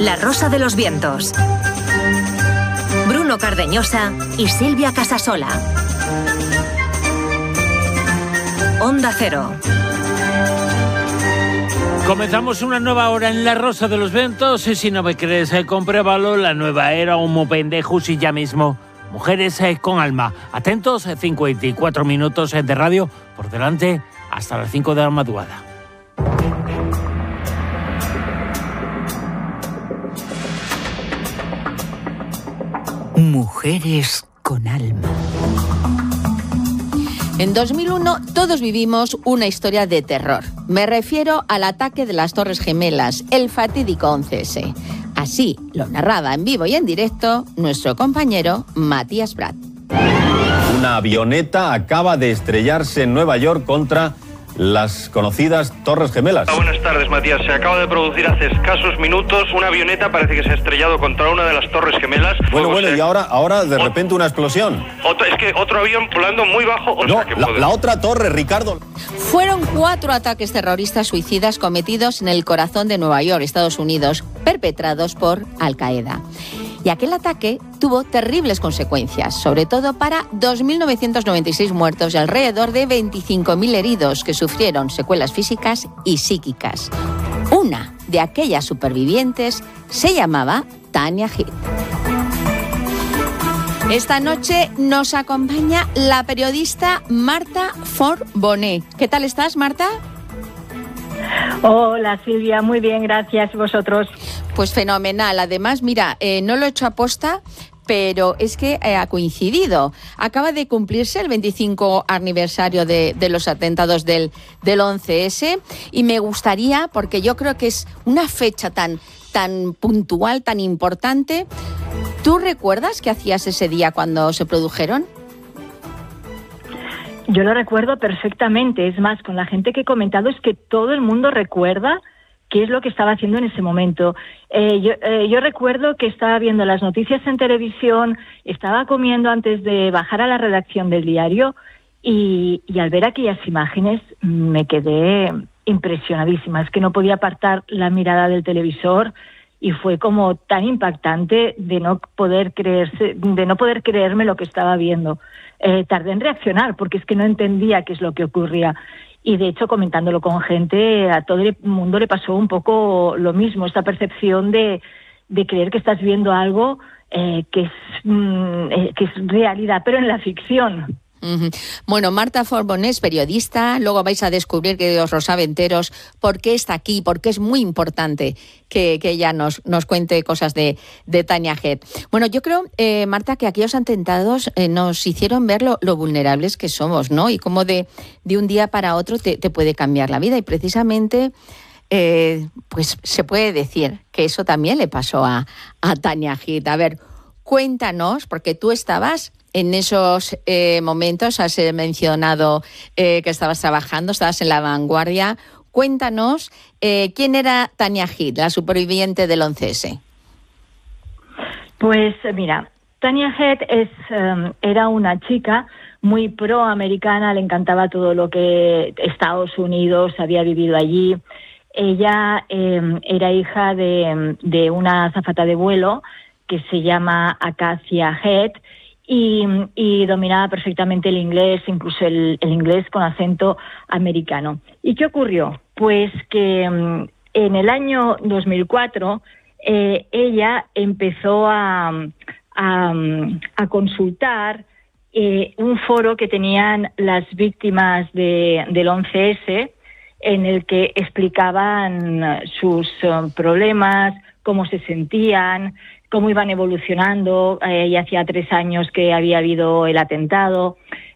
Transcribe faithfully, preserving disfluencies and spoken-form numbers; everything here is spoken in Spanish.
La Rosa de los Vientos. Bruno Cardeñosa y Silvia Casasola. Onda Cero. Comenzamos una nueva hora en La Rosa de los Vientos y si no me crees, eh, compruébalo, la nueva era Homo Pendejus y ya mismo. Mujeres eh, con alma. Atentos, eh, cincuenta y cuatro minutos eh, de radio por delante hasta las cinco de la madrugada. Mujeres con alma. En dos mil uno todos vivimos una historia de terror. Me refiero al ataque de las Torres Gemelas, el fatídico once ese. Así lo narraba en vivo y en directo nuestro compañero Matías Prat. Una avioneta acaba de estrellarse en Nueva York contra las conocidas Torres Gemelas. Buenas tardes, Matías. Se acaba de producir hace escasos minutos una avioneta, parece que se ha estrellado contra una de las Torres Gemelas. Bueno, bueno, se... y ahora, ahora de repente una explosión. Otro, es que otro avión volando muy bajo. O no, sea que la, puede... la otra torre, Ricardo. Fueron cuatro ataques terroristas suicidas cometidos en el corazón de Nueva York, Estados Unidos, perpetrados por Al-Qaeda. Y aquel ataque tuvo terribles consecuencias, sobre todo para dos mil novecientos noventa y seis muertos y alrededor de veinticinco mil heridos que sufrieron secuelas físicas y psíquicas. Una de aquellas supervivientes se llamaba Tania Heath. Esta noche nos acompaña la periodista Marta Fort Bonet. ¿Qué tal estás, Marta? Hola, Silvia, muy bien, gracias. ¿Vosotros? Pues fenomenal. Además, mira, eh, no lo he hecho aposta, pero es que eh, ha coincidido. Acaba de cumplirse el veinticinco aniversario de, de los atentados del, del once ese y me gustaría, porque yo creo que es una fecha tan, tan puntual, tan importante. ¿Tú recuerdas qué hacías ese día cuando se produjeron? Yo lo recuerdo perfectamente. Es más, con la gente que he comentado es que todo el mundo recuerda qué es lo que estaba haciendo en ese momento. Eh, yo, eh, yo recuerdo que estaba viendo las noticias en televisión, estaba comiendo antes de bajar a la redacción del diario y, y al ver aquellas imágenes me quedé impresionadísima. Es que no podía apartar la mirada del televisor y fue como tan impactante de no poder creerse, de no poder creerme lo que estaba viendo. Eh, tardé en reaccionar porque es que no entendía qué es lo que ocurría. Y de hecho, comentándolo con gente, a todo el mundo le pasó un poco lo mismo, esta percepción de, de creer que estás viendo algo eh, que, es, mm, eh, que es realidad, pero en la ficción. Uh-huh. Bueno, Marta Fort Bonet es periodista, luego vais a descubrir, queridos rosaventeros, por qué está aquí, porque es muy importante que, que ella nos, nos cuente cosas de, de Tania Heath. Bueno, yo creo, eh, Marta, que aquellos atentados eh, nos hicieron ver lo, lo vulnerables que somos, ¿no? Y cómo de, de un día para otro te, te puede cambiar la vida. Y precisamente, eh, pues se puede decir que eso también le pasó a, a Tania Heath. A ver, cuéntanos, porque tú estabas en esos eh, momentos, has mencionado eh, que estabas trabajando, estabas en la vanguardia. Cuéntanos, eh, ¿quién era Tania Heath, la superviviente del once ese? Pues mira, Tania Heath es, um, era una chica muy proamericana, le encantaba todo lo que Estados Unidos, había vivido allí. Ella eh, era hija de, de una azafata de vuelo que se llama Acacia Heath, Y, y dominaba perfectamente el inglés, incluso el, el inglés con acento americano. ¿Y qué ocurrió? Pues que um, en el año dos mil cuatro eh, ella empezó a, a, a consultar eh, un foro que tenían las víctimas de, del once ese, en el que explicaban sus uh, problemas, cómo se sentían, cómo iban evolucionando. Eh, ya hacía tres años que había habido el atentado.